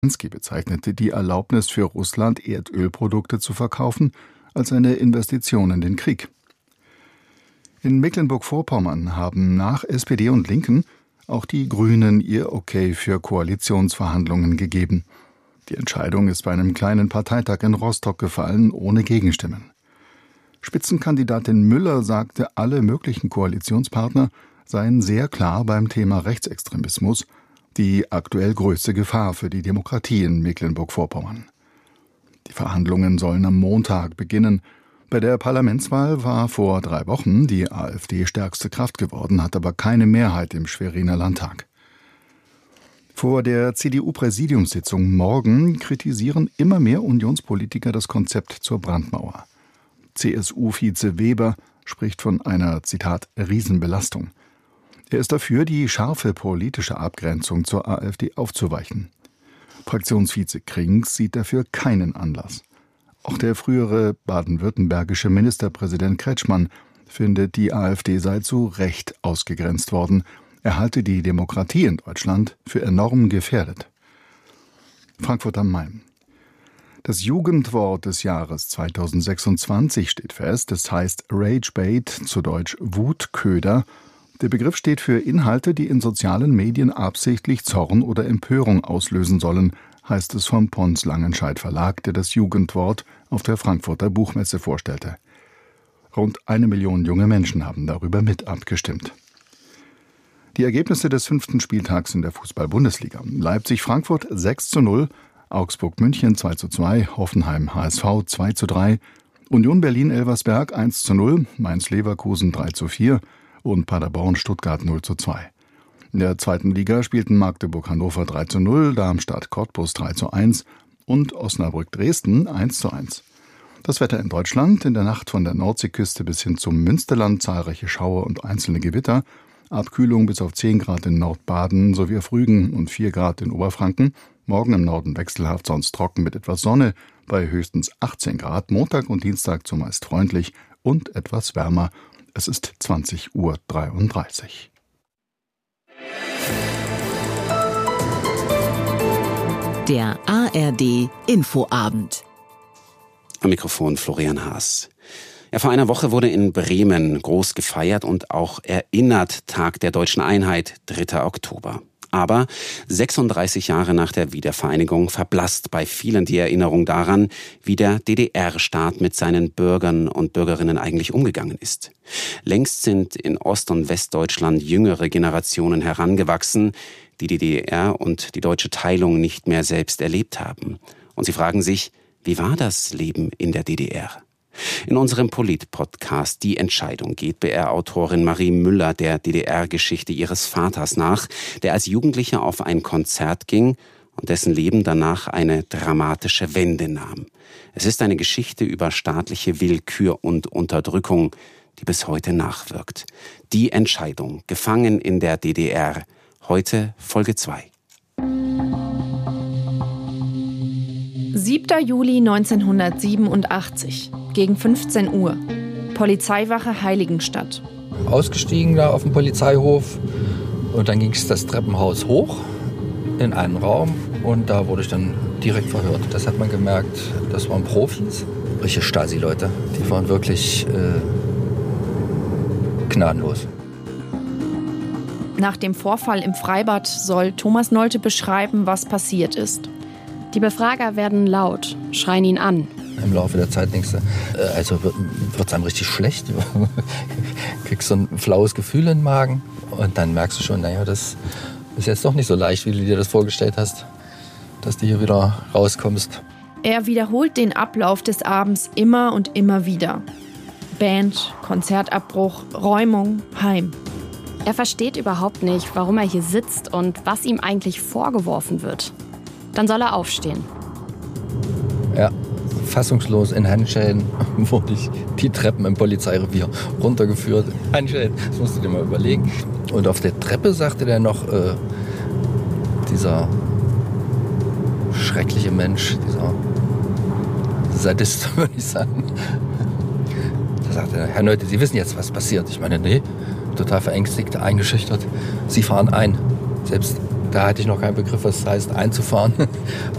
Zelensky bezeichnete die Erlaubnis für Russland, Erdölprodukte zu verkaufen, als eine Investition in den Krieg. In Mecklenburg-Vorpommern haben nach SPD und Linken auch die Grünen ihr Okay für Koalitionsverhandlungen gegeben. Die Entscheidung ist bei einem kleinen Parteitag in Rostock gefallen, ohne Gegenstimmen. Spitzenkandidatin Müller sagte, alle möglichen Koalitionspartner seien sehr klar beim Thema Rechtsextremismus, die aktuell größte Gefahr für die Demokratie in Mecklenburg-Vorpommern. Die Verhandlungen sollen am Montag beginnen. Bei der Parlamentswahl war vor 3 Wochen die AfD stärkste Kraft geworden, hat aber keine Mehrheit im Schweriner Landtag. Vor der CDU-Präsidiumssitzung morgen kritisieren immer mehr Unionspolitiker das Konzept zur Brandmauer. CSU-Vize Weber spricht von einer, Zitat, Riesenbelastung. Er ist dafür, die scharfe politische Abgrenzung zur AfD aufzuweichen. Fraktionsvize Krings sieht dafür keinen Anlass. Auch der frühere baden-württembergische Ministerpräsident Kretschmann findet, die AfD sei zu Recht ausgegrenzt worden. Er halte die Demokratie in Deutschland für enorm gefährdet. Frankfurt am Main. Das Jugendwort des Jahres 2026 steht fest. Es heißt Ragebait, zu Deutsch Wutköder. Der Begriff steht für Inhalte, die in sozialen Medien absichtlich Zorn oder Empörung auslösen sollen, heißt es vom Pons Langenscheidt Verlag, der das Jugendwort auf der Frankfurter Buchmesse vorstellte. Rund 1 Million junge Menschen haben darüber mit abgestimmt. Die Ergebnisse des 5. Spieltags in der Fußball-Bundesliga. Leipzig-Frankfurt 6:0, Augsburg-München 2:2, Hoffenheim-HSV 2:3, Union Berlin-Elversberg 1:0, Mainz-Leverkusen 3:4 und Paderborn-Stuttgart 0:2. In der 2. Liga spielten Magdeburg-Hannover 3:0, Darmstadt-Cottbus 3:1 und Osnabrück-Dresden 1:1. Das Wetter in Deutschland: in der Nacht von der Nordseeküste bis hin zum Münsterland zahlreiche Schauer und einzelne Gewitter. Abkühlung bis auf 10 Grad in Nordbaden sowie auf Rügen und 4 Grad in Oberfranken. Morgen im Norden wechselhaft, sonst trocken mit etwas Sonne bei höchstens 18 Grad. Montag und Dienstag zumeist freundlich und etwas wärmer. Es ist 20:33 Uhr. Der ARD Infoabend. Am Mikrofon Florian Haas. Ja, vor einer Woche wurde in Bremen groß gefeiert und auch erinnert, Tag der Deutschen Einheit, 3. Oktober. Aber 36 Jahre nach der Wiedervereinigung verblasst bei vielen die Erinnerung daran, wie der DDR-Staat mit seinen Bürgern und Bürgerinnen eigentlich umgegangen ist. Längst sind in Ost- und Westdeutschland jüngere Generationen herangewachsen, die die DDR und die deutsche Teilung nicht mehr selbst erlebt haben. Und sie fragen sich, wie war das Leben in der DDR? In unserem Polit-Podcast Die Entscheidung geht BR-Autorin Marie Müller der DDR-Geschichte ihres Vaters nach, der als Jugendlicher auf ein Konzert ging und dessen Leben danach eine dramatische Wende nahm. Es ist eine Geschichte über staatliche Willkür und Unterdrückung, die bis heute nachwirkt. Die Entscheidung, gefangen in der DDR. Heute Folge 2. 7. Juli 1987, gegen 15 Uhr. Polizeiwache Heiligenstadt. Ausgestiegen da auf dem Polizeihof und dann ging es das Treppenhaus hoch in einen Raum und da wurde ich dann direkt verhört. Das hat man gemerkt, das waren Profis, richtige Stasi-Leute. Die waren wirklich gnadenlos. Nach dem Vorfall im Freibad soll Thomas Nolte beschreiben, was passiert ist. Die Befrager werden laut, schreien ihn an. Im Laufe der Zeit denkst du, also wird es einem richtig schlecht. Kriegst so ein flaues Gefühl in den Magen. Und dann merkst du schon, naja, das ist jetzt doch nicht so leicht, wie du dir das vorgestellt hast, dass du hier wieder rauskommst. Er wiederholt den Ablauf des Abends immer und immer wieder. Band, Konzertabbruch, Räumung, heim. Er versteht überhaupt nicht, warum er hier sitzt und was ihm eigentlich vorgeworfen wird. Dann soll er aufstehen. Ja, fassungslos in Handschellen wurde ich die Treppen im Polizeirevier runtergeführt. Handschellen, das musst du dir mal überlegen. Und auf der Treppe sagte der noch, dieser schreckliche Mensch, dieser Sadist, würde ich sagen. Da sagte er, Herr Nolte, Sie wissen jetzt, was passiert. Ich meine, nee, total verängstigt, eingeschüchtert. Sie fahren ein. Selbst Da hatte ich noch keinen Begriff, was es heißt, einzufahren.